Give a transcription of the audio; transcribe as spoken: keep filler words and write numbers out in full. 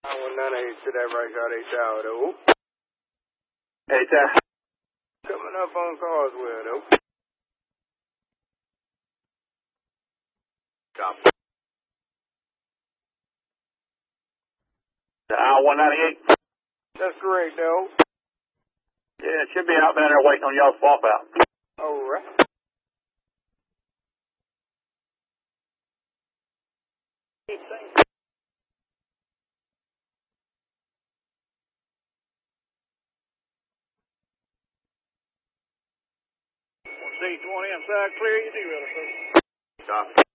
one ninety-eight to that right side, eight tower, though. Hey, tower. Coming up on Carswell, though. Copy. The I one ninety-eight? That's correct, though. Yeah, it should be out there waiting on y'all swap out. All right. C twenty inside clear, you do, sir. Copy.